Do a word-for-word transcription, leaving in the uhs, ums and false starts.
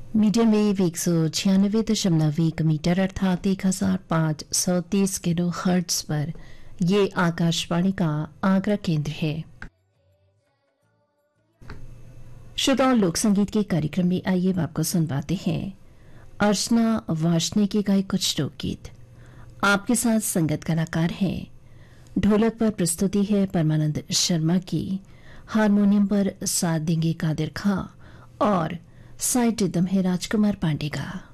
Medium wave एक सौ छियानवे दशमलव एक मीटर अर्थात एक हजार पाँच सौ तीस किलो हर्ट्ज पर ये आकाशवाणी का आगरा केंद्र है। श्रोताओं, लोक संगीत के कार्यक्रम में आइए आपको सुनवाते हैं अर्चना वाशने के गाए कुछ लोकगीत। आपके साथ संगत कलाकार हैं, ढोलक पर प्रस्तुति है परमानंद शर्मा की, हारमोनियम पर साथ देंगे कादिर खां और साइड रिदम है राजकुमार पांडे का।